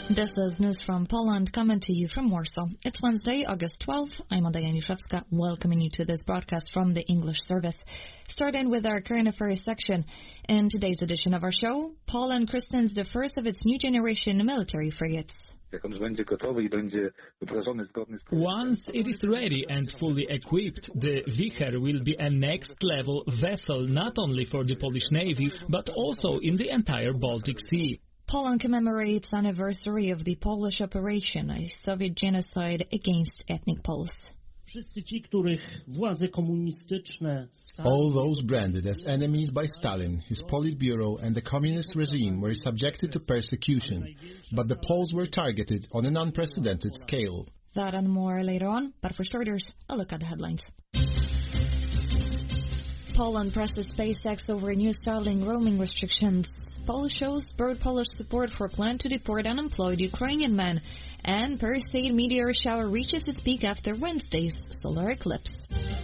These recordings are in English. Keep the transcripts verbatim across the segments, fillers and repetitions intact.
This is news from Poland coming to you from Warsaw. It's Wednesday, August twelfth. I'm Adaja Niszewska, welcoming you to this broadcast from the English service. Starting with our current affairs section. In today's edition of our show, Poland christens the first of its new generation military frigates. Once it is ready and fully equipped, the Wicher will be a next-level vessel not only for the Polish Navy, but also in the entire Baltic Sea. Poland commemorates anniversary of the Polish operation, a Soviet genocide against ethnic Poles. All those branded as enemies by Stalin, his Politburo and the communist regime were subjected to persecution, but the Poles were targeted on an unprecedented scale. That and more later on, but for starters, a look at the headlines. Poland presses SpaceX over new Starlink roaming restrictions. Poll shows broad Polish support for plan to deport unemployed Ukrainian men. And per-state meteor shower reaches its peak after Wednesday's solar eclipse.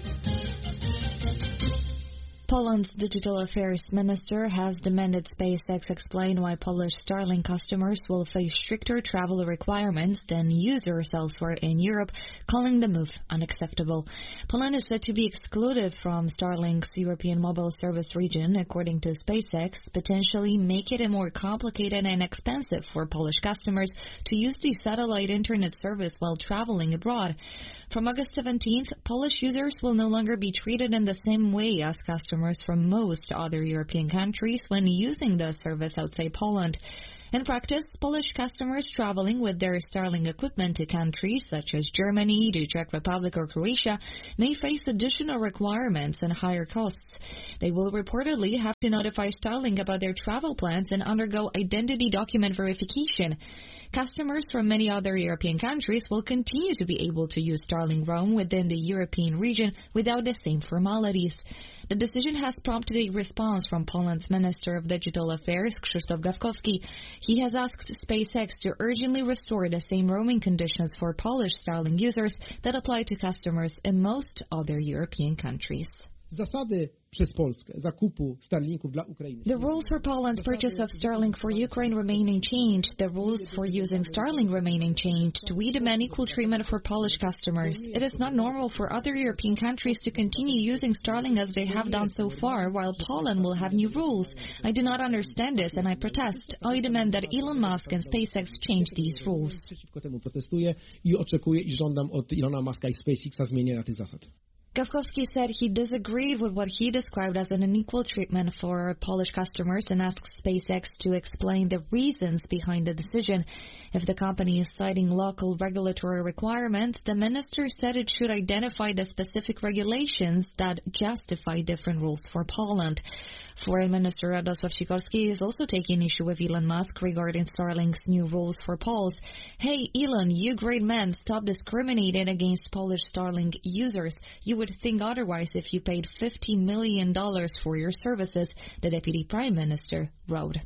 Poland's Digital Affairs Minister has demanded SpaceX explain why Polish Starlink customers will face stricter travel requirements than users elsewhere in Europe, calling the move unacceptable. Poland is said to be excluded from Starlink's European mobile service region, according to SpaceX, potentially make it more complicated and expensive for Polish customers to use the satellite internet service while traveling abroad. From August seventeenth, Polish users will no longer be treated in the same way as customers from most other European countries when using the service outside Poland. In practice, Polish customers traveling with their Starlink equipment to countries such as Germany, the Czech Republic or Croatia may face additional requirements and higher costs. They will reportedly have to notify Starlink about their travel plans and undergo identity document verification. Customers from many other European countries will continue to be able to use Starlink Roam within the European region without the same formalities. The decision has prompted a response from Poland's Minister of Digital Affairs, Krzysztof Gawkowski. He has asked SpaceX to urgently restore the same roaming conditions for Polish Starlink users that apply to customers in most other European countries. Zasady przez Polskę zakupu Starlinków dla Ukrainy. The rules for Poland's purchase of Starlink for Ukraine remain unchanged. The rules for using Starlink remain unchanged. We demand equal treatment for Polish customers. It is not normal for other European countries to continue using Starlink as they have done so far, while Poland will have new rules. I do not understand this and I protest. I demand that Elon Musk and SpaceX change these rules. Przeciwko temu protestuję i oczekuję i żądam od Elona Muska i SpaceXa zmienienia tych zasad. Gawkowski said he disagreed with what he described as an unequal treatment for Polish customers and asked SpaceX to explain the reasons behind the decision. If the company is citing local regulatory requirements, the minister said it should identify the specific regulations that justify different rules for Poland. Foreign Minister Radosław Sikorski is also taking issue with Elon Musk regarding Starlink's new rules for Poles. Hey, Elon, you great man, stop discriminating against Polish Starlink users. You would think otherwise if you paid fifty million dollars for your services, the Deputy Prime Minister wrote.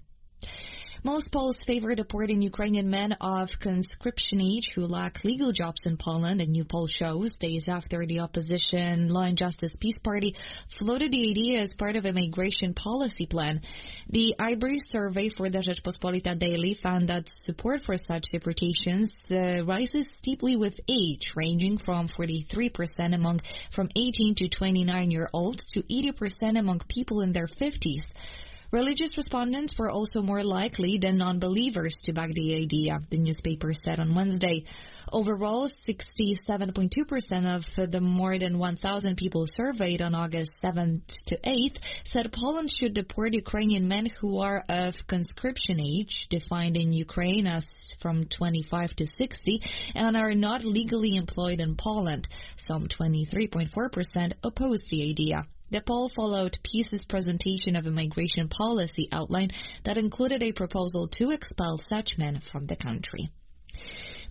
Most Poles favor deporting Ukrainian men of conscription age who lack legal jobs in Poland. A new poll shows days after the opposition Law and Justice Peace Party floated the idea as part of a migration policy plan. The I B R I survey for the Rzeczpospolita Daily found that support for such deportations uh, rises steeply with age, ranging from forty-three percent among from eighteen to twenty-nine year olds to eighty percent among people in their fifties. Religious respondents were also more likely than non-believers to back the idea, the newspaper said on Wednesday. Overall, sixty-seven point two percent of the more than one thousand people surveyed on August seventh to eighth said Poland should deport Ukrainian men who are of conscription age, defined in Ukraine as from twenty-five to sixty, and are not legally employed in Poland. Some twenty-three point four percent opposed the idea. The poll followed PiS's presentation of a migration policy outline that included a proposal to expel such men from the country.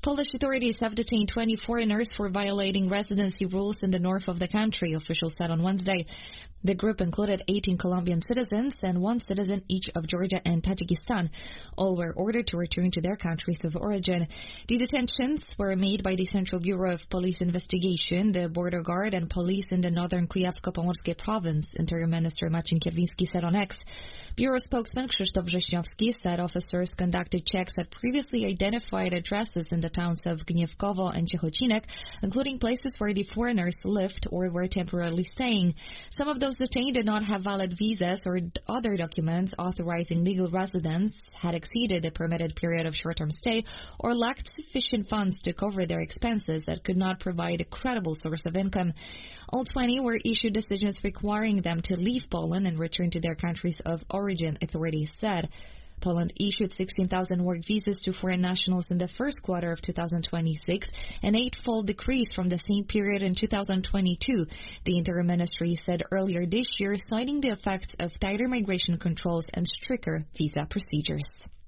Polish authorities have detained twenty foreigners for violating residency rules in the north of the country, officials said on Wednesday. The group included eighteen Colombian citizens and one citizen each of Georgia and Tajikistan. All were ordered to return to their countries of origin. The detentions were made by the Central Bureau of Police Investigation, the Border Guard, and police in the northern Kujawsko-Pomorskie province, Interior Minister Marcin Kierwiński said on X. Bureau spokesman Krzysztof Wrześniowski said officers conducted checks at previously identified addresses in the towns of Gniewkowo and Ciechocinek, including places where the foreigners lived or were temporarily staying. Some of those detained did not have valid visas or other documents authorizing legal residence, had exceeded the permitted period of short-term stay, or lacked sufficient funds to cover their expenses that could not provide a credible source of income. All twenty were issued decisions requiring them to leave Poland and return to their countries of origin, authorities said. Poland issued sixteen thousand work visas to foreign nationals in the first quarter of two thousand twenty-six, an eightfold decrease from the same period in two thousand twenty-two, the Interior Ministry said earlier this year, citing the effects of tighter migration controls and stricter visa procedures.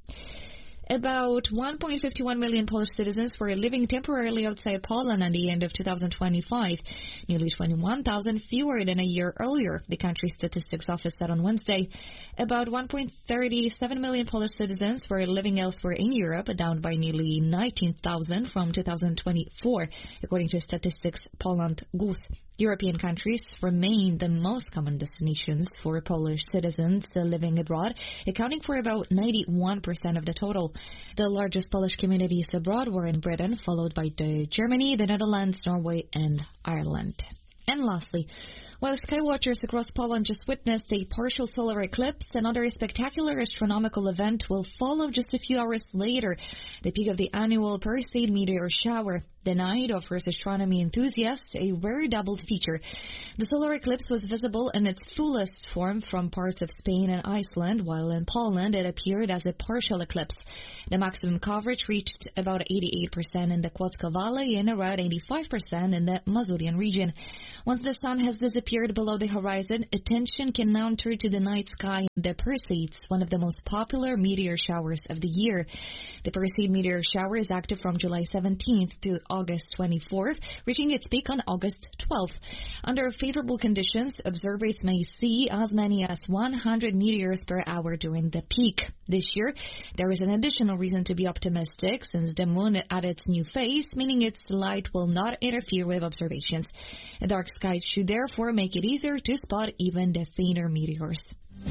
About one point five one million Polish citizens were living temporarily outside Poland at the end of two thousand twenty-five, nearly twenty-one thousand fewer than a year earlier, the country's statistics office said on Wednesday. About one point three seven million Polish citizens were living elsewhere in Europe, down by nearly nineteen thousand from two thousand twenty-four, according to Statistics Poland G U S. European countries remain the most common destinations for Polish citizens living abroad, accounting for about ninety-one percent of the total. The largest Polish communities abroad were in Britain, followed by the Germany, the Netherlands, Norway, and Ireland. And lastly, while skywatchers across Poland just witnessed a partial solar eclipse, another spectacular astronomical event will follow just a few hours later, the peak of the annual Perseid meteor shower. The night offers astronomy enthusiasts a rare doubled feature. The solar eclipse was visible in its fullest form from parts of Spain and Iceland, while in Poland it appeared as a partial eclipse. The maximum coverage reached about eighty-eight percent in the Kłodzko Valley and around eighty-five percent in the Mazurian region. Once the sun has disappeared below the horizon, attention can now turn to the night sky. The Perseids, one of the most popular meteor showers of the year. The Perseid meteor shower is active from July seventeenth to August twenty-fourth, reaching its peak on August twelfth. Under favorable conditions, observers may see as many as one hundred meteors per hour during the peak. This year, there is an additional reason to be optimistic, since the moon at its new phase, meaning its light will not interfere with observations. A dark sky should therefore make it easier to spot even the fainter meteors.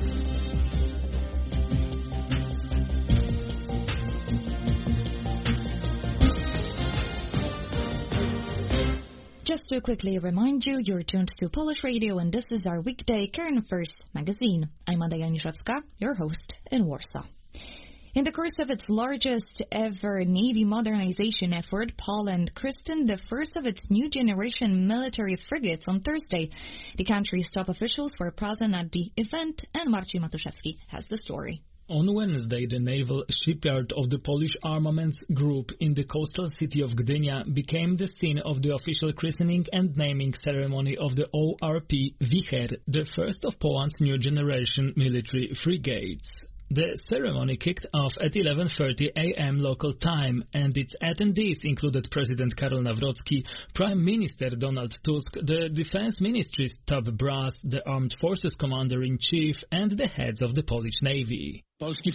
Just to quickly remind you, you're tuned to Polish Radio, and this is our weekday Current Affairs magazine. I'm Adaja Janiszewska, your host in Warsaw. In the course of its largest ever Navy modernization effort, Poland christened the first of its new generation military frigates on Thursday. The country's top officials were present at the event, and Marcin Matuszewski has the story. On Wednesday, the naval shipyard of the Polish Armaments Group in the coastal city of Gdynia became the scene of the official christening and naming ceremony of the O R P Wicher, the first of Poland's new generation military frigates. The ceremony kicked off at eleven thirty a m local time, and its attendees included President Karol Nawrocki, Prime Minister Donald Tusk, the Defense Ministry's top brass, the Armed Forces Commander-in-Chief, and the heads of the Polish Navy.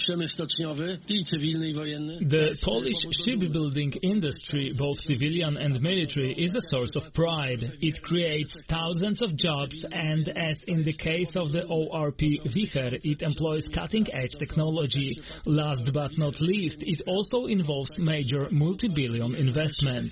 The Polish shipbuilding industry, both civilian and military, is a source of pride. It creates thousands of jobs, and as in the case of the O R P Wicher, it employs cutting-edge technology. Last but not least, it also involves major multi-billion investments.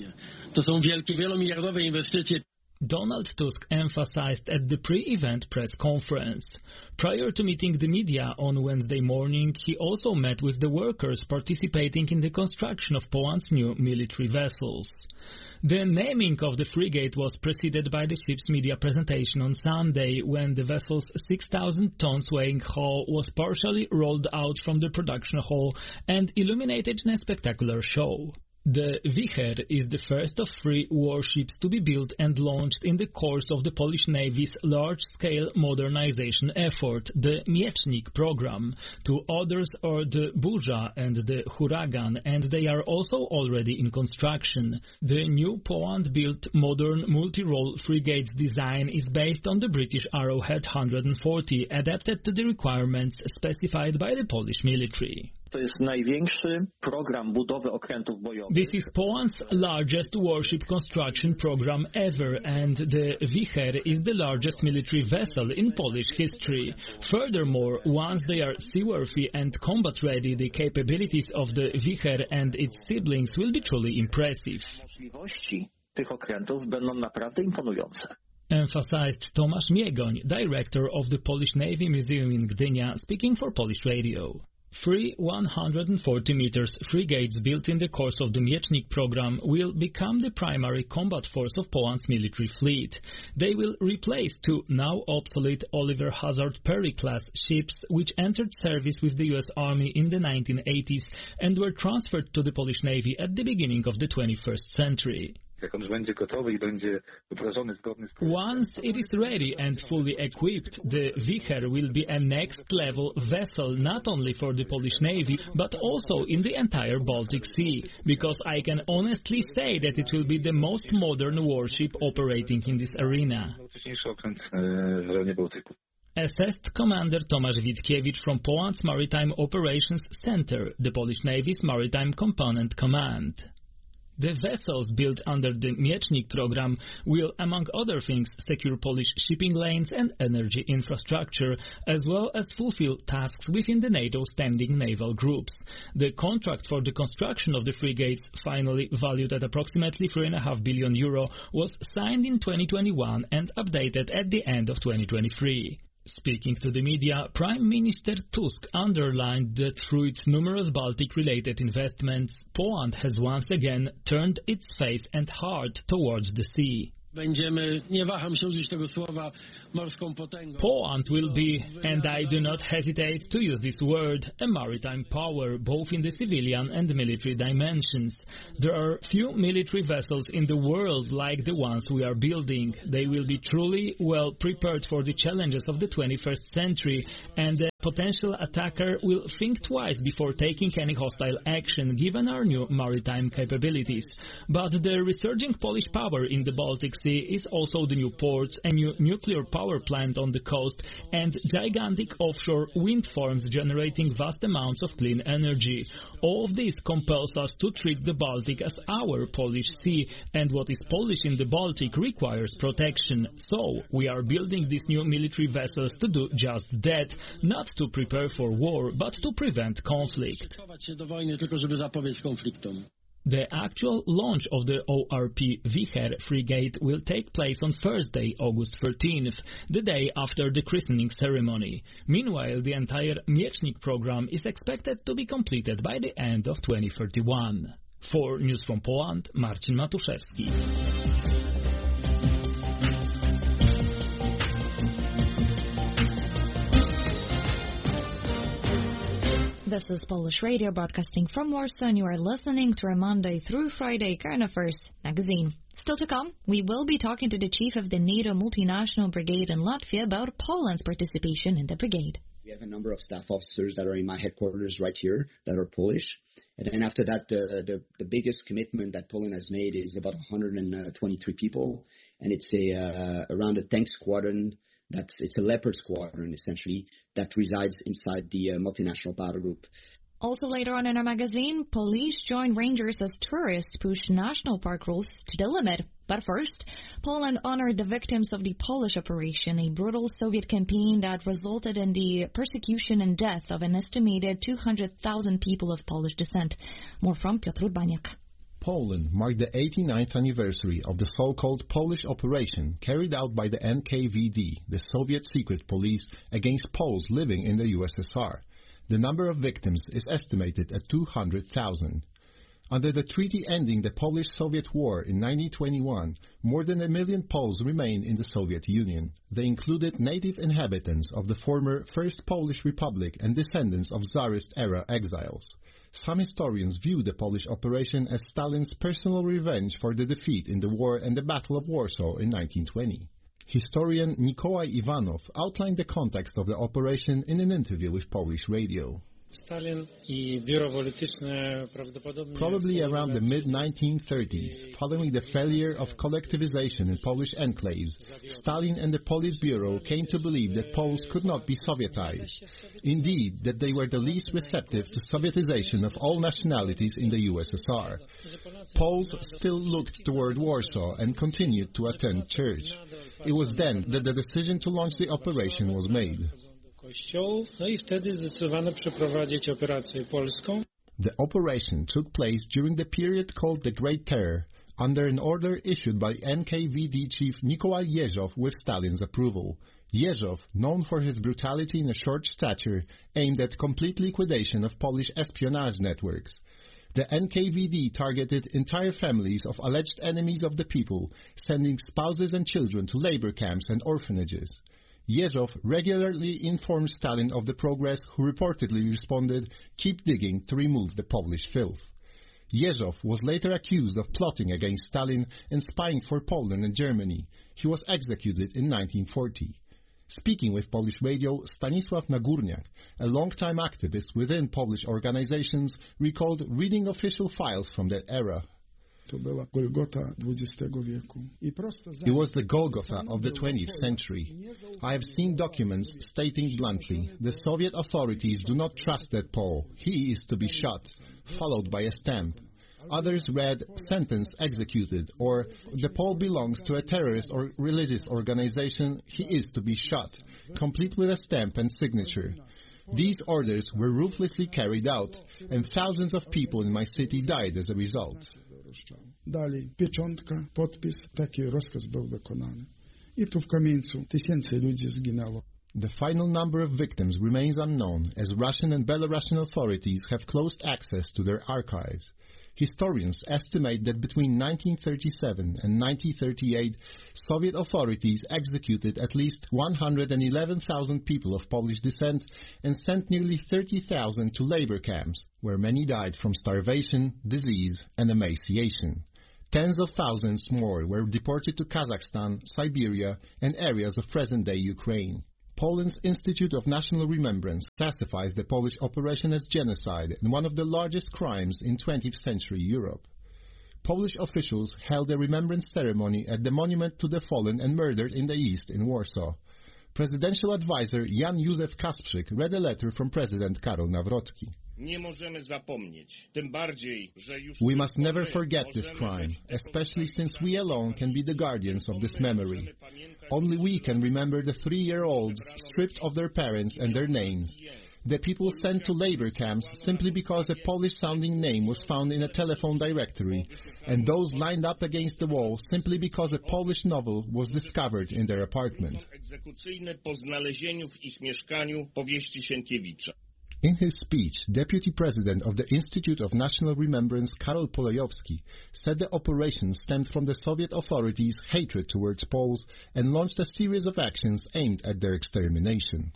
Donald Tusk emphasized at the pre-event press conference. Prior to meeting the media on Wednesday morning, he also met with the workers participating in the construction of Poland's new military vessels. The naming of the frigate was preceded by the ship's media presentation on Sunday, when the vessel's six thousand tons weighing hull was partially rolled out from the production hall and illuminated in a spectacular show. The Wicher is the first of three warships to be built and launched in the course of the Polish Navy's large-scale modernization effort, the Miecznik program. Two others are the Burza and the Huragan, and they are also already in construction. The new Poland-built modern multi-role frigate design is based on the British Arrowhead one hundred forty, adapted to the requirements specified by the Polish military. To jest największy program budowy okrętów bojowych. This is Poland's largest warship construction program ever, and the Wicher is the largest military vessel in Polish history. Furthermore, once they are seaworthy and combat-ready, the capabilities of the Wicher and its siblings will be truly impressive. Możliwości tych okrętów będą naprawdę imponujące. Emphasized Tomasz Miegoń, director of the Polish Navy Museum in Gdynia, speaking for Polish Radio. Three one hundred forty meters frigates built in the course of the Miecznik program will become the primary combat force of Poland's military fleet. They will replace two now obsolete Oliver Hazard Perry-class ships which entered service with the U S Army in the nineteen eighties and were transferred to the Polish Navy at the beginning of the twenty-first century. Once it is ready and fully equipped, the Wicher will be a next-level vessel not only for the Polish Navy, but also in the entire Baltic Sea, because I can honestly say that it will be the most modern warship operating in this arena. Assessed Commander Tomasz Witkiewicz from Poland's Maritime Operations Center, the Polish Navy's Maritime Component Command. The vessels built under the Miecznik program will, among other things, secure Polish shipping lanes and energy infrastructure, as well as fulfill tasks within the NATO standing naval groups. The contract for the construction of the frigates, finally valued at approximately three point five billion euro, was signed in twenty twenty-one and updated at the end of twenty twenty-three. Speaking to the media, Prime Minister Tusk underlined that through its numerous Baltic-related investments, Poland has once again turned its face and heart towards the sea. Poland will be, and I do not hesitate to use this word, a maritime power, both in the civilian and military dimensions. There are few military vessels in the world like the ones we are building. They will be truly well prepared for the challenges of the twenty-first century, and the potential attacker will think twice before taking any hostile action, given our new maritime capabilities. But the resurging Polish power in the Baltic Sea is also the new ports, a new nuclear power plant on the coast, and gigantic offshore wind farms generating vast amounts of clean energy. All of this compels us to treat the Baltic as our Polish sea, and what is Polish in the Baltic requires protection. So, we are building these new military vessels to do just that, not to prepare for war, but to prevent conflict. The actual launch of the O R P Wicher frigate will take place on Thursday, August thirteenth, the day after the christening ceremony. Meanwhile, the entire Miecznik program is expected to be completed by the end of twenty thirty-one. For News from Poland, Marcin Matuszewski. This is Polish Radio broadcasting from Warsaw, and you are listening to our Monday through Friday Current Affairs magazine. Still to come, we will be talking to the chief of the NATO multinational brigade in Latvia about Poland's participation in the brigade. We have a number of staff officers that are in my headquarters right here that are Polish. And then after that, uh, the, the biggest commitment that Poland has made is about one hundred twenty-three people. And it's a uh, around a tank squadron. That's it's a Leopard squadron, essentially, that resides inside the uh, multinational battle group. Also later on in our magazine, police join rangers as tourists push national park rules to the limit. But first, Poland honored the victims of the Polish operation, a brutal Soviet campaign that resulted in the persecution and death of an estimated two hundred thousand people of Polish descent. More from Piotr Urbaniak. Poland marked the eighty-ninth anniversary of the so-called Polish operation carried out by the N K V D, the Soviet secret police, against Poles living in the U S S R. The number of victims is estimated at two hundred thousand. Under the treaty ending the Polish-Soviet War in nineteen twenty-one, more than a million Poles remained in the Soviet Union. They included native inhabitants of the former First Polish Republic and descendants of Tsarist-era exiles. Some historians view the Polish operation as Stalin's personal revenge for the defeat in the war and the Battle of Warsaw in nineteen twenty. Historian Nikolai Ivanov outlined the context of the operation in an interview with Polish radio. Probably around the mid nineteen thirties, following the failure of collectivization in Polish enclaves, Stalin and the Politburo came to believe that Poles could not be Sovietized. Indeed, that they were the least receptive to Sovietization of all nationalities in the U S S R. Poles still looked toward Warsaw and continued to attend church. It was then that the decision to launch the operation was made. The operation took place during the period called the Great Terror, under an order issued by N K V D chief Nikolai Jezhov with Stalin's approval. Jezhov, known for his brutality and a short stature, aimed at complete liquidation of Polish espionage networks. The N K V D targeted entire families of alleged enemies of the people, sending spouses and children to labor camps and orphanages. Jezhov regularly informed Stalin of the progress, who reportedly responded, "Keep digging to remove the Polish filth." Jezhov was later accused of plotting against Stalin and spying for Poland and Germany. He was executed in nineteen forty. Speaking with Polish radio, Stanisław Nagórniak, a long-time activist within Polish organizations, recalled reading official files from that era. It was the Golgotha of the twentieth century. I have seen documents stating bluntly, the Soviet authorities do not trust that Pole. He is to be shot, followed by a stamp. Others read, sentence executed, or the Pole belongs to a terrorist or religious organization, he is to be shot, complete with a stamp and signature. These orders were ruthlessly carried out, and thousands of people in my city died as a result. Dalej, pieczątka, podpis, taki rozkaz był wykonany. I tu w Kamieńcu tysięcy ludzi zginęło. The final number of victims remains unknown, as Russian and Belarusian authorities have closed access to their archives. Historians estimate that between nineteen thirty-seven and nineteen thirty-eight, Soviet authorities executed at least one hundred eleven thousand people of Polish descent and sent nearly thirty thousand to labor camps, where many died from starvation, disease, and emaciation. Tens of thousands more were deported to Kazakhstan, Siberia, and areas of present-day Ukraine. Poland's Institute of National Remembrance classifies the Polish operation as genocide and one of the largest crimes in twentieth century Europe. Polish officials held a remembrance ceremony at the monument to the fallen and murdered in the East in Warsaw. Presidential advisor Jan Józef Kasprzyk read a letter from President Karol Nawrocki. We must never forget this crime, especially since we alone can be the guardians of this memory. Only we can remember the three-year-olds stripped of their parents and their names. The people sent to labor camps simply because a Polish-sounding name was found in a telephone directory, and those lined up against the wall simply because a Polish novel was discovered in their apartment. In his speech, Deputy President of the Institute of National Remembrance Karol Polojowski said the operation stemmed from the Soviet authorities' hatred towards Poles and launched a series of actions aimed at their extermination.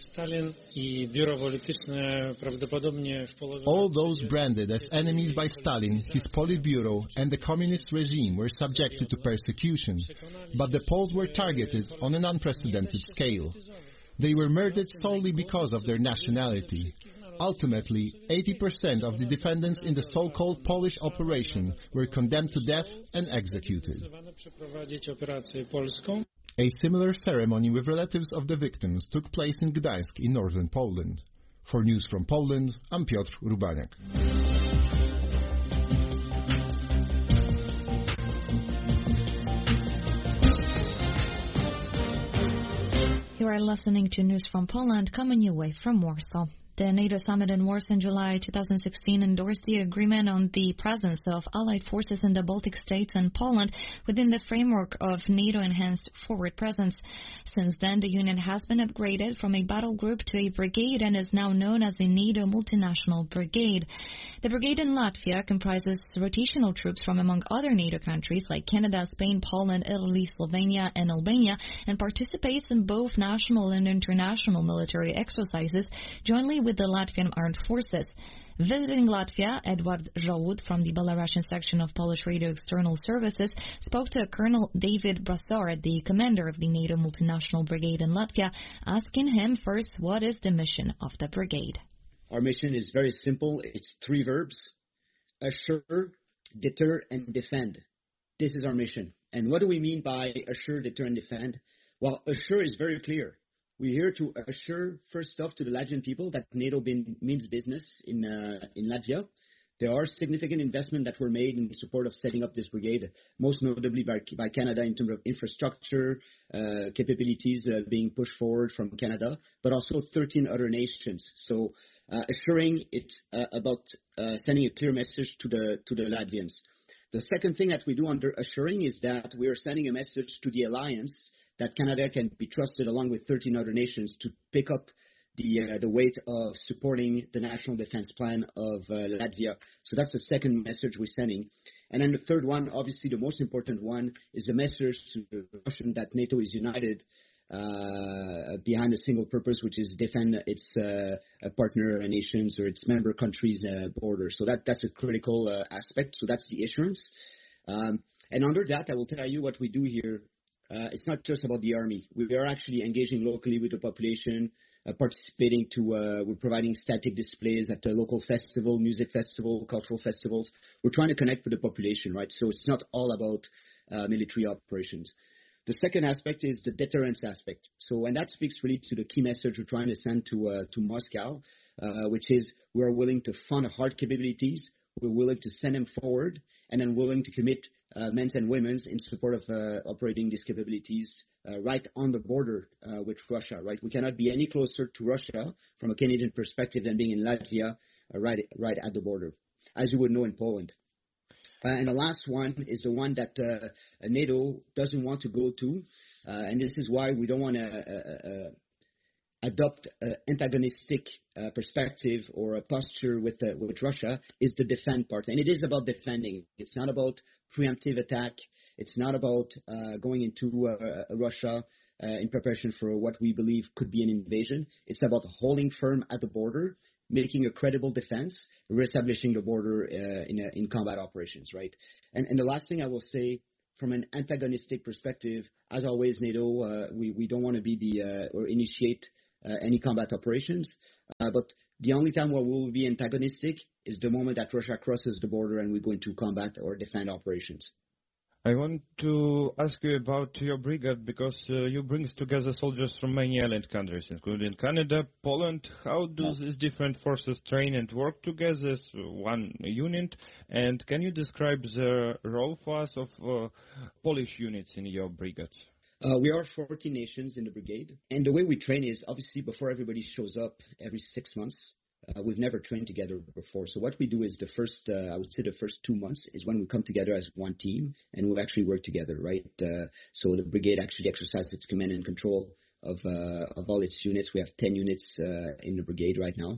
All those branded as enemies by Stalin, his Politburo, and the communist regime were subjected to persecution, but the Poles were targeted on an unprecedented scale. They were murdered solely because of their nationality. Ultimately, eighty percent of the defendants in the so-called Polish operation were condemned to death and executed. A similar ceremony with relatives of the victims took place in Gdańsk in northern Poland. For News from Poland, I'm Piotr Rubaniak. You are listening to News from Poland, coming your way from Warsaw. The NATO summit in Warsaw in July two thousand sixteen endorsed the agreement on the presence of Allied forces in the Baltic states and Poland within the framework of NATO-enhanced forward presence. Since then, the union has been upgraded from a battle group to a brigade and is now known as a NATO multinational brigade. The brigade in Latvia comprises rotational troops from among other NATO countries like Canada, Spain, Poland, Italy, Slovenia, and Albania, and participates in both national and international military exercises jointly with the Latvian Armed Forces. Visiting Latvia, Edward Żołd from the Belarusian section of Polish Radio External Services spoke to Colonel David Brassard, the commander of the NATO multinational brigade in Latvia, asking him first what is the mission of the brigade. Our mission is very simple. It's three verbs: assure, deter, and defend. This is our mission. And what do we mean by assure, deter, and defend? Well, assure is very clear. We're here to assure, first off, to the Latvian people that NATO been, means business in uh, in Latvia. There are significant investments that were made in support of setting up this brigade, most notably by, by Canada in terms of infrastructure, uh, capabilities uh, being pushed forward from Canada, but also thirteen other nations. So uh, assuring it uh, about uh, sending a clear message to the to the Latvians. The second thing that we do under assuring is that we are sending a message to the alliance that Canada can be trusted along with thirteen other nations to pick up the uh, the weight of supporting the national defense plan of uh, Latvia. So that's the second message we're sending. And then the third one, obviously the most important one, is the message to the Russian that NATO is united uh, behind a single purpose, which is defend its uh, partner nations or its member countries' uh, borders. So that that's a critical uh, aspect. So that's the assurance. Um, and under that, I will tell you what we do here. Uh, it's not just about the army. We are actually engaging locally with the population, uh, participating to, uh, we're providing static displays at the local festival, music festival, cultural festivals. We're trying to connect with the population, right? So it's not all about uh, military operations. The second aspect is the deterrence aspect. So, and that speaks really to the key message we're trying to send to, uh, to Moscow, uh, which is we're willing to fund hard capabilities. We're willing to send them forward and then willing to commit Uh, men and women in support of uh, operating these capabilities uh, right on the border uh, with Russia, right? We cannot be any closer to Russia from a Canadian perspective than being in Latvia uh, right, right at the border, as you would know in Poland. Uh, and the last one is the one that uh, NATO doesn't want to go to, uh, and this is why we don't want to uh, uh, adopt an antagonistic uh, perspective or a posture with uh, with Russia, is the defend part. And it is about defending. It's not about preemptive attack. It's not about uh, going into uh, Russia uh, in preparation for what we believe could be an invasion. It's about holding firm at the border, making a credible defense, reestablishing the border uh, in, a, in combat operations, right? And, and the last thing I will say, from an antagonistic perspective, as always, NATO, uh, we, we don't want to be the uh, or initiate Uh, any combat operations, uh, but the only time where we will be antagonistic is the moment that Russia crosses the border and we go into combat or defend operations. I want to ask you about your brigade because uh, you bring together soldiers from many allied countries, including Canada, Poland. How do yeah. these different forces train and work together as one unit? And can you describe the role for us of uh, Polish units in your brigade? Uh, we are fourteen nations in the brigade. And the way we train is obviously before everybody shows up every six months. Uh, we've never trained together before. So what we do is the first, uh, I would say the first two months is when we come together as one team and we actually work together, right? Uh, so the brigade actually exercises its command and control of, uh, of all its units. We have ten units, uh, in the brigade right now.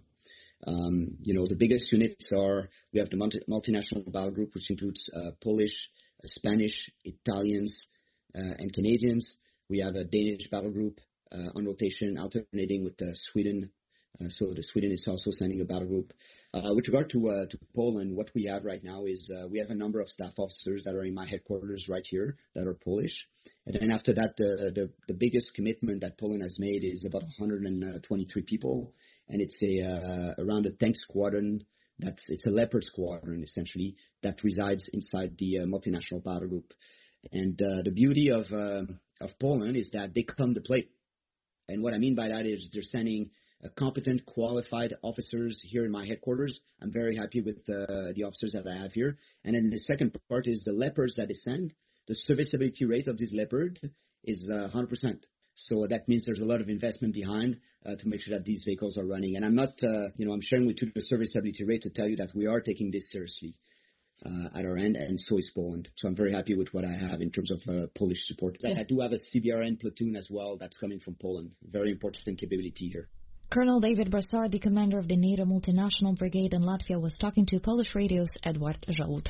Um, you know, the biggest units are, we have the multi- multinational battle group, which includes, uh, Polish, uh, Spanish, Italians, uh, and Canadians. We have a Danish battle group, uh, on rotation, alternating with, uh, Sweden. Uh, so the Sweden is also sending a battle group. Uh, with regard to uh, to Poland, what we have right now is uh, we have a number of staff officers that are in my headquarters right here that are Polish. And then after that, the the, the biggest commitment that Poland has made is about one hundred twenty-three people, and it's a uh, around a tank squadron. That's it's a Leopard squadron essentially that resides inside the uh, multinational battle group. And uh, the beauty of uh, of Poland is that they come to play. And what I mean by that is they're sending Uh, competent, qualified officers here in my headquarters. I'm very happy with uh, the officers that I have here. And then the second part is the Leopards that they send. The serviceability rate of this Leopard is uh, one hundred percent. So that means there's a lot of investment behind uh, to make sure that these vehicles are running. And I'm not, uh, you know, I'm sharing with you the serviceability rate to tell you that we are taking this seriously uh, at our end, and so is Poland. So I'm very happy with what I have in terms of uh, Polish support. Yeah. I do have a C B R N platoon as well that's coming from Poland. Very important capability here. Colonel David Brassard, the commander of the NATO Multinational Brigade in Latvia, was talking to Polish Radio's Edward Żołd.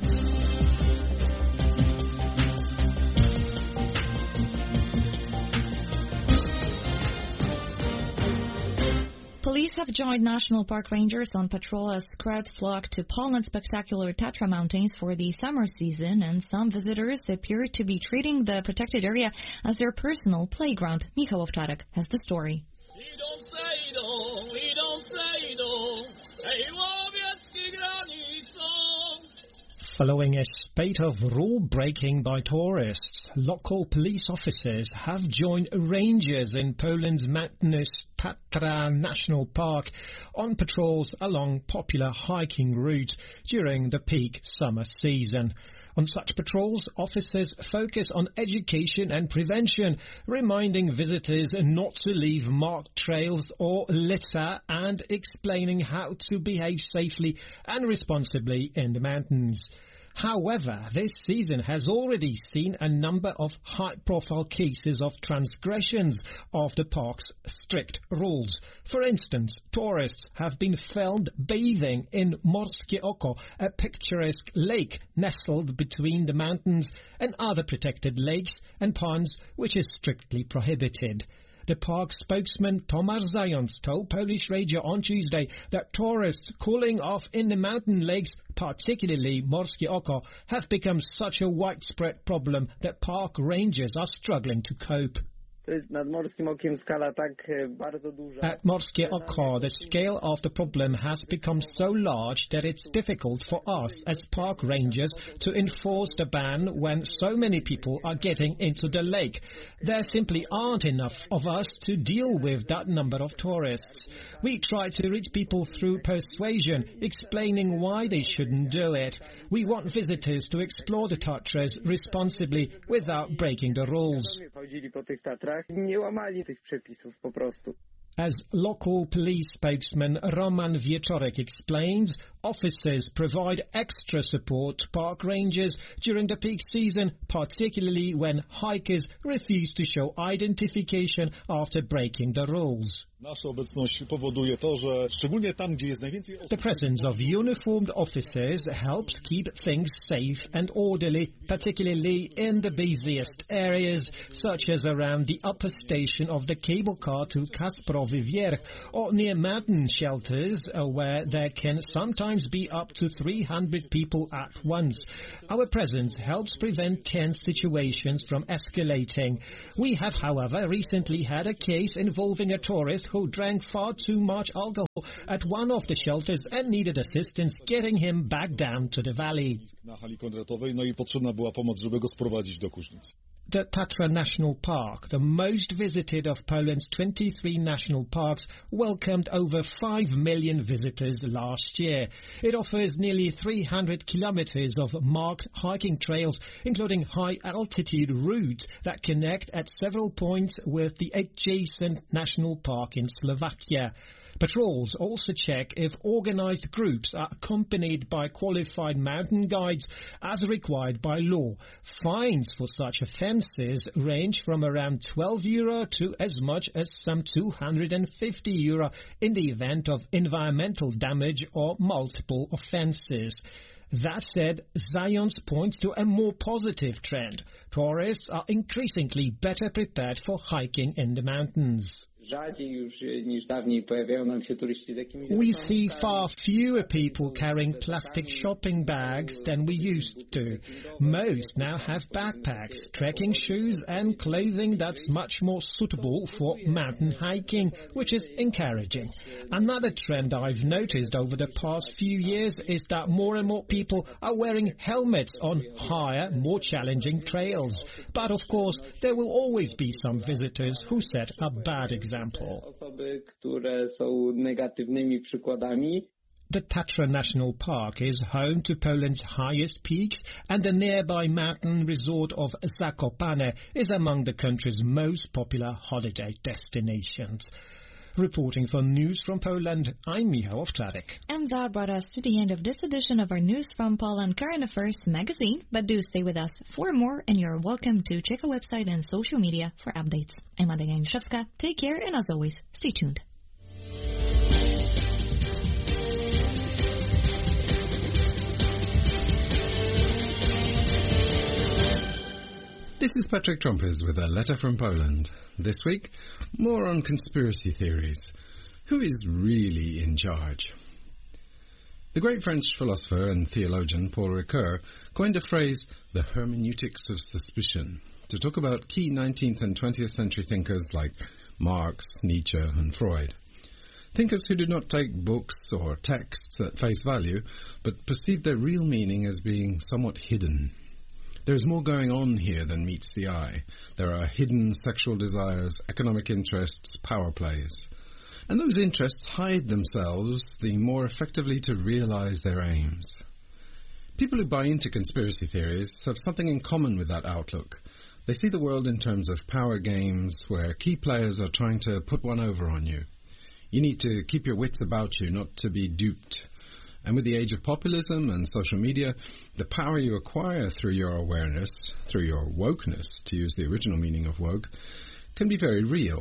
Police have joined National Park Rangers on patrol as crowds flock to Poland's spectacular Tatra Mountains for the summer season, and some visitors appear to be treating the protected area as their personal playground. Michał Owczarek has the story. Following a spate of rule-breaking by tourists, local police officers have joined rangers in Poland's mountainous Tatra National Park on patrols along popular hiking routes during the peak summer season. On such patrols, officers focus on education and prevention, reminding visitors not to leave marked trails or litter and explaining how to behave safely and responsibly in the mountains. However, this season has already seen a number of high-profile cases of transgressions of the park's strict rules. For instance, tourists have been filmed bathing in Morskie Oko, a picturesque lake nestled between the mountains and other protected lakes and ponds, which is strictly prohibited. The park spokesman Tomasz Zając told Polish Radio on Tuesday that tourists cooling off in the mountain lakes, particularly Morskie Oko, have become such a widespread problem that park rangers are struggling to cope. At Morskie Oko, the scale of the problem has become so large that it's difficult for us as park rangers to enforce the ban when so many people are getting into the lake. There simply aren't enough of us to deal with that number of tourists. We try to reach people through persuasion, explaining why they shouldn't do it. We want visitors to explore the Tatras responsibly without breaking the rules. As local police spokesman Roman Wieczorek explains, officers provide extra support to park rangers during the peak season, particularly when hikers refuse to show identification after breaking the rules. The presence of uniformed officers helps keep things safe and orderly, particularly in the busiest areas, such as around the upper station of the cable car to Kasprowy Wierch, or near mountain shelters uh, where there can sometimes be up to three hundred people at once. Our presence helps prevent tense situations from escalating. We have, however, recently had a case involving a tourist who drank far too much alcohol at one of the shelters and needed assistance getting him back down to the valley. The Tatra National Park, the most visited of Poland's twenty-three national parks, welcomed over five million visitors last year. It offers nearly three hundred kilometers of marked hiking trails, including high-altitude routes that connect at several points with the adjacent national park in Slovakia. Patrols also check if organized groups are accompanied by qualified mountain guides as required by law. Fines for such offences range from around twelve euro to as much as some two hundred fifty euro in the event of environmental damage or multiple offences. That said, Zając points to a more positive trend. Tourists are increasingly better prepared for hiking in the mountains. We see far fewer people carrying plastic shopping bags than we used to. Most now have backpacks, trekking shoes and clothing that's much more suitable for mountain hiking, which is encouraging. Another trend I've noticed over the past few years is that more and more people are wearing helmets on higher, more challenging trails. But of course, there will always be some visitors who set a bad example. The Tatra National Park is home to Poland's highest peaks, and the nearby mountain resort of Zakopane is among the country's most popular holiday destinations. Reporting for News from Poland, I'm Michał Owczarek. And that brought us to the end of this edition of our News from Poland Current Affairs magazine. But do stay with us for more, and you're welcome to check our website and social media for updates. I'm Adaga Janiszewska. Take care, and as always, stay tuned. This is Patrick Trumpers with a letter from Poland. This week, more on conspiracy theories. Who is really in charge? The great French philosopher and theologian Paul Ricoeur coined a phrase, the hermeneutics of suspicion, to talk about key nineteenth and twentieth century thinkers like Marx, Nietzsche and Freud. Thinkers who did not take books or texts at face value, but perceived their real meaning as being somewhat hidden. There is more going on here than meets the eye. There are hidden sexual desires, economic interests, power plays. And those interests hide themselves the more effectively to realize their aims. People who buy into conspiracy theories have something in common with that outlook. They see the world in terms of power games where key players are trying to put one over on you. You need to keep your wits about you, not to be duped. And with the age of populism and social media, the power you acquire through your awareness, through your wokeness, to use the original meaning of woke, can be very real.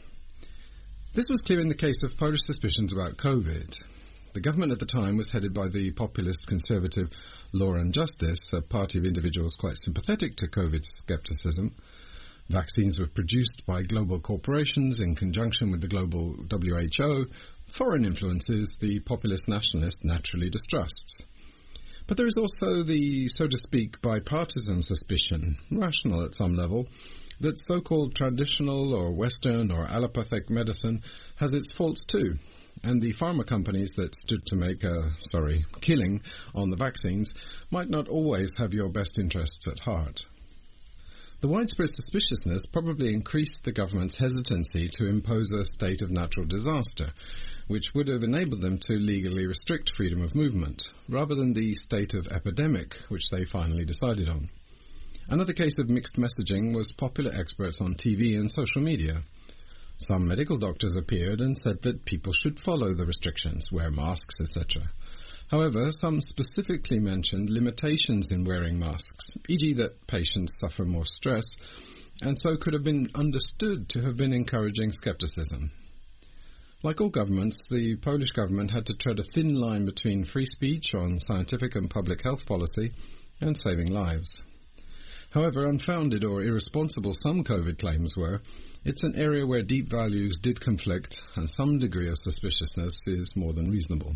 This was clear in the case of Polish suspicions about COVID. The government at the time was headed by the populist conservative Law and Justice, a party of individuals quite sympathetic to COVID skepticism. Vaccines were produced by global corporations in conjunction with the global W H O. Foreign influences the populist nationalist naturally distrusts. But there is also the, so to speak, bipartisan suspicion, rational at some level, that so-called traditional or Western or allopathic medicine has its faults too, and the pharma companies that stood to make a, sorry, killing on the vaccines might not always have your best interests at heart. The widespread suspiciousness probably increased the government's hesitancy to impose a state of natural disaster, which would have enabled them to legally restrict freedom of movement, rather than the state of epidemic, which they finally decided on. Another case of mixed messaging was popular experts on T V and social media. Some medical doctors appeared and said that people should follow the restrictions, wear masks, et cetera. However, some specifically mentioned limitations in wearing masks, for example that patients suffer more stress, and so could have been understood to have been encouraging skepticism. Like all governments, the Polish government had to tread a thin line between free speech on scientific and public health policy and saving lives. However unfounded or irresponsible some COVID claims were, it's an area where deep values did conflict, and some degree of suspiciousness is more than reasonable.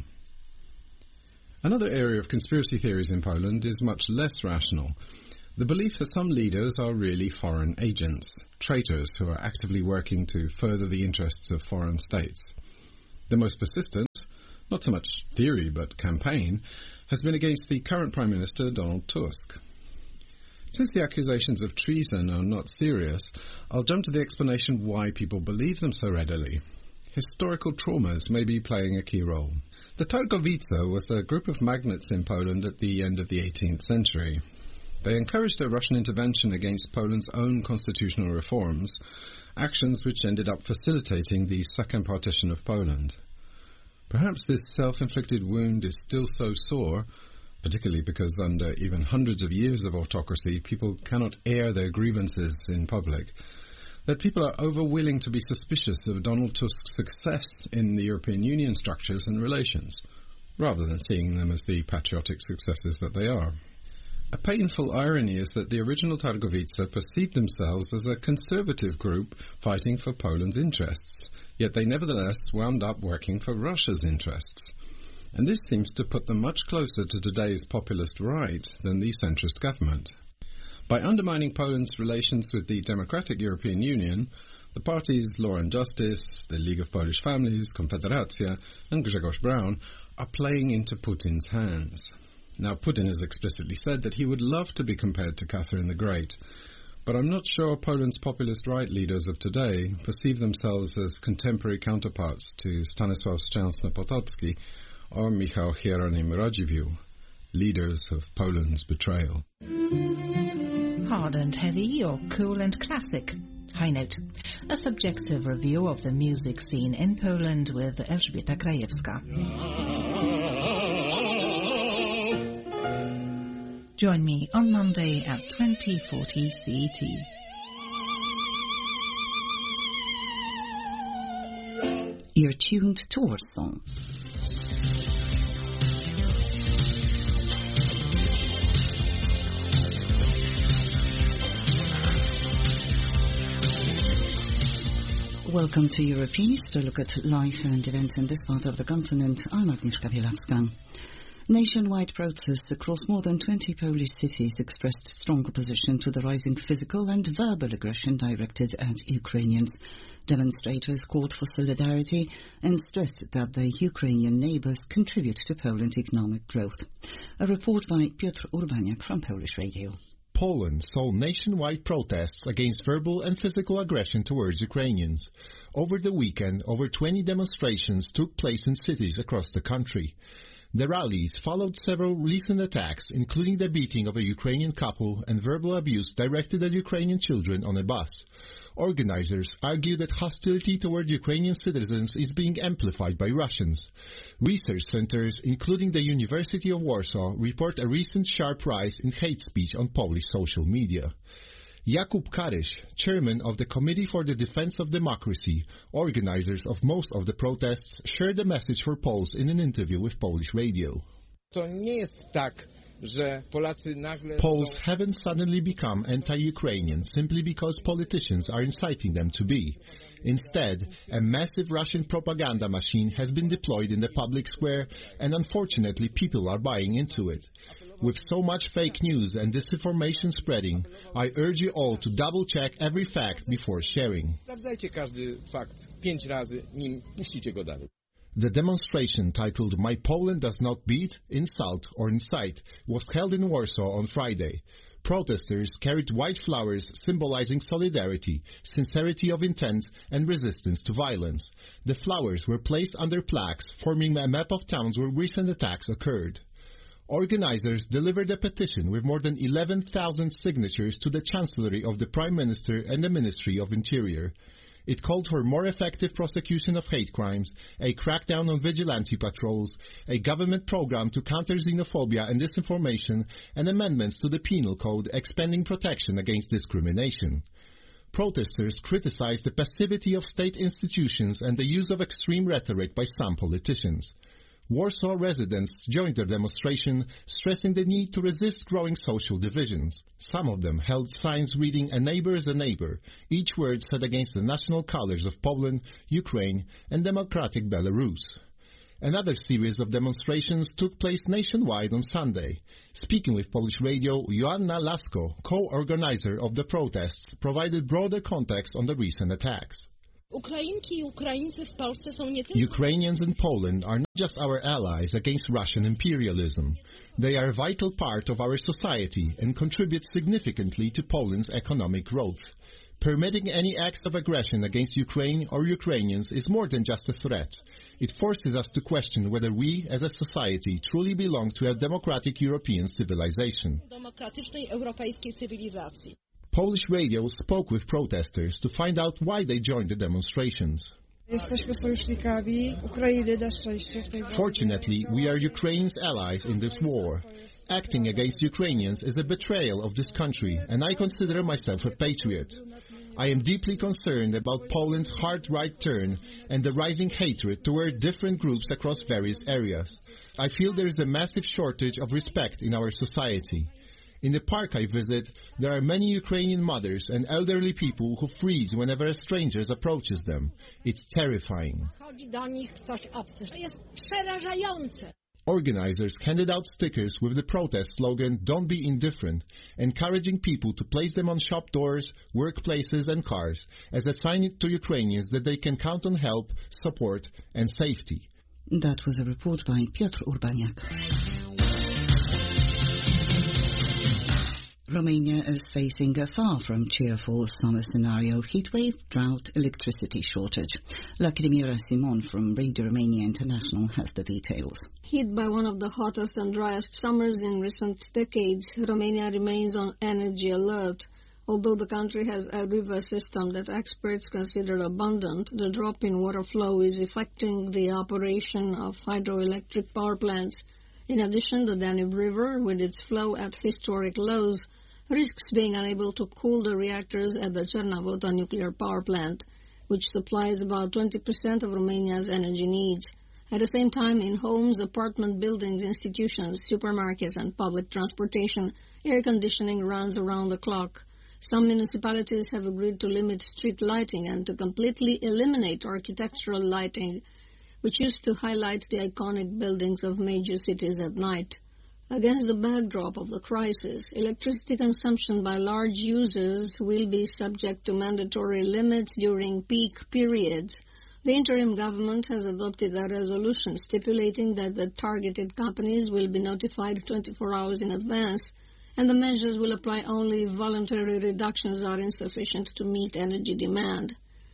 Another area of conspiracy theories in Poland is much less rational. The belief that some leaders are really foreign agents, traitors who are actively working to further the interests of foreign states. The most persistent, not so much theory but campaign, has been against the current Prime Minister Donald Tusk. Since the accusations of treason are not serious, I'll jump to the explanation why people believe them so readily. Historical traumas may be playing a key role. The Targowice was a group of magnates in Poland at the end of the eighteenth century. They encouraged a Russian intervention against Poland's own constitutional reforms, actions which ended up facilitating the second partition of Poland. Perhaps this self-inflicted wound is still so sore, particularly because under even hundreds of years of autocracy, people cannot air their grievances in public, that people are over-willing to be suspicious of Donald Tusk's success in the European Union structures and relations, rather than seeing them as the patriotic successes that they are. A painful irony is that the original Targowice perceived themselves as a conservative group fighting for Poland's interests, yet they nevertheless wound up working for Russia's interests. And this seems to put them much closer to today's populist right than the centrist government. By undermining Poland's relations with the democratic European Union, the parties Law and Justice, the League of Polish Families, Konfederacja, and Grzegorz Braun are playing into Putin's hands. Now, Putin has explicitly said that he would love to be compared to Catherine the Great, but I'm not sure Poland's populist right leaders of today perceive themselves as contemporary counterparts to Stanisław Szczęsny Potocki or Michał Hieronym Radziwiłł, leaders of Poland's betrayal. Hard and heavy or cool and classic? High Note, a subjective review of the music scene in Poland with Elżbieta Krajewska. Join me on Monday at twenty forty C E T. You're tuned to Warsaw. Welcome to Europeast, a look at life and events in this part of the continent. I'm Agnieszka Bielawska. Nationwide protests across more than twenty Polish cities expressed strong opposition to the rising physical and verbal aggression directed at Ukrainians. Demonstrators called for solidarity and stressed that their Ukrainian neighbours contribute to Poland's economic growth. A report by Piotr Urbaniak from Polish Radio. Poland saw nationwide protests against verbal and physical aggression towards Ukrainians. Over the weekend, over twenty demonstrations took place in cities across the country. The rallies followed several recent attacks, including the beating of a Ukrainian couple and verbal abuse directed at Ukrainian children on a bus. Organizers argue that hostility toward Ukrainian citizens is being amplified by Russians. Research centers, including the University of Warsaw, report a recent sharp rise in hate speech on Polish social media. Jakub Karyś, chairman of the Committee for the Defense of Democracy, organizers of most of the protests, shared a message for Poles in an interview with Polish Radio. Poles haven't suddenly become anti-Ukrainian simply because politicians are inciting them to be. Instead, a massive Russian propaganda machine has been deployed in the public square, and unfortunately people are buying into it. With so much fake news and disinformation spreading, I urge you all to double-check every fact before sharing. The demonstration, titled My Poland Does Not Beat, Insult or Incite, was held in Warsaw on Friday. Protesters carried white flowers symbolizing solidarity, sincerity of intent, and resistance to violence. The flowers were placed under plaques, forming a map of towns where recent attacks occurred. Organizers delivered a petition with more than eleven thousand signatures to the Chancellery of the Prime Minister and the Ministry of Interior. It called for more effective prosecution of hate crimes, a crackdown on vigilante patrols, a government program to counter xenophobia and disinformation, and amendments to the penal code expanding protection against discrimination. Protesters criticized the passivity of state institutions and the use of extreme rhetoric by some politicians. Warsaw residents joined the demonstration, stressing the need to resist growing social divisions. Some of them held signs reading "A neighbor is a neighbor," each word set against the national colors of Poland, Ukraine, and democratic Belarus. Another series of demonstrations took place nationwide on Sunday. Speaking with Polish Radio, Joanna Lasko, co-organizer of the protests, provided broader context on the recent attacks. Ukrainians in Poland are not just our allies against Russian imperialism. They are a vital part of our society and contribute significantly to Poland's economic growth. Permitting any acts of aggression against Ukraine or Ukrainians is more than just a threat. It forces us to question whether we, as a society, truly belong to a democratic European civilization. Polish Radio spoke with protesters to find out why they joined the demonstrations. Fortunately, we are Ukraine's allies in this war. Acting against Ukrainians is a betrayal of this country, and I consider myself a patriot. I am deeply concerned about Poland's hard right turn and the rising hatred toward different groups across various areas. I feel there is a massive shortage of respect in our society. In the park I visit, there are many Ukrainian mothers and elderly people who freeze whenever a stranger approaches them. It's terrifying. Organizers handed out stickers with the protest slogan, "Don't be indifferent," encouraging people to place them on shop doors, workplaces and cars as a sign to Ukrainians that they can count on help, support and safety. That was a report by Piotr Urbaniak. Romania is facing a far from cheerful summer scenario: heatwave, drought, electricity shortage. Lacrimira Simon from Radio Romania International has the details. Hit by one of the hottest and driest summers in recent decades, Romania remains on energy alert. Although the country has a river system that experts consider abundant, the drop in water flow is affecting the operation of hydroelectric power plants. In addition, the Danube River, with its flow at historic lows, risks being unable to cool the reactors at the Cernavoda nuclear power plant, which supplies about twenty percent of Romania's energy needs. At the same time, in homes, apartment buildings, institutions, supermarkets, and public transportation, air conditioning runs around the clock. Some municipalities have agreed to limit street lighting and to completely eliminate architectural lighting, which used to highlight the iconic buildings of major cities at night. Against the backdrop of the crisis, electricity consumption by large users will be subject to mandatory limits during peak periods. The interim government has adopted a resolution stipulating that the targeted companies will be notified twenty-four hours in advance, and the measures will apply only if voluntary reductions are insufficient to meet energy demand.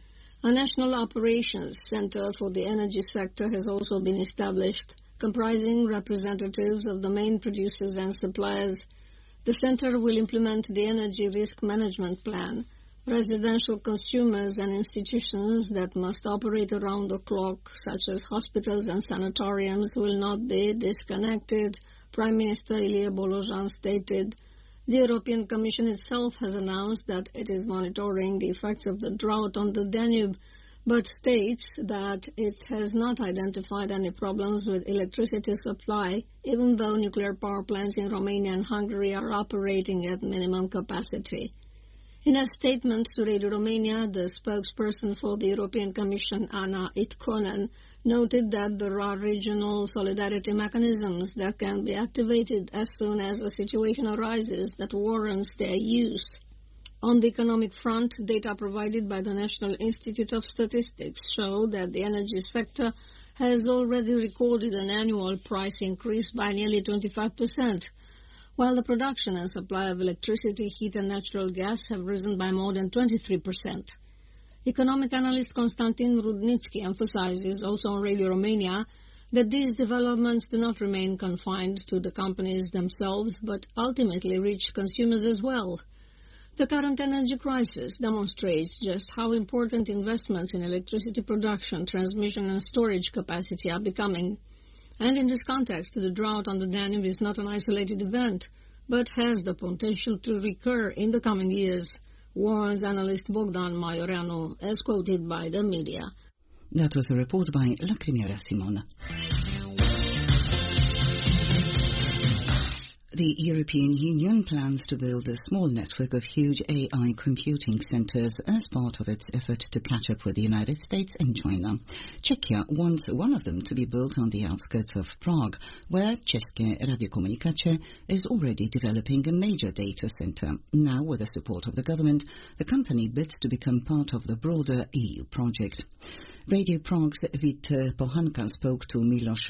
A National Operations Center for the energy sector has also been established, comprising representatives of the main producers and suppliers. The center will implement the Energy Risk Management Plan. Residential consumers and institutions that must operate around the clock, such as hospitals and sanatoriums, will not be disconnected, Prime Minister Ilie Bolojan stated. The European Commission itself has announced that it is monitoring the effects of the drought on the Danube, but states that it has not identified any problems with electricity supply, even though nuclear power plants in Romania and Hungary are operating at minimum capacity. In a statement to Radio Romania, the spokesperson for the European Commission, Anna Itkonen, noted that there are regional solidarity mechanisms that can be activated as soon as a situation arises that warrants their use. On the economic front, data provided by the National Institute of Statistics show that the energy sector has already recorded an annual price increase by nearly twenty-five percent, while the production and supply of electricity, heat and natural gas have risen by more than twenty-three percent. Economic analyst Konstantin Rudnitsky emphasizes, also on Radio Romania, that these developments do not remain confined to the companies themselves, but ultimately reach consumers as well. The current energy crisis demonstrates just how important investments in electricity production, transmission and storage capacity are becoming. And in this context, the drought on the Danube is not an isolated event, but has the potential to recur in the coming years, warns analyst Bogdan Maioreanu, as quoted by the media. That was a report by Lacrimira Simon. The European Union plans to build a small network of huge A I computing centers as part of its effort to catch up with the United States and China. Czechia wants one of them to be built on the outskirts of Prague, where České radiokomunikace is already developing a major data center. Now, with the support of the government, the company bids to become part of the broader E U project. Radio Prague's Vít Pohanka spoke to Miloš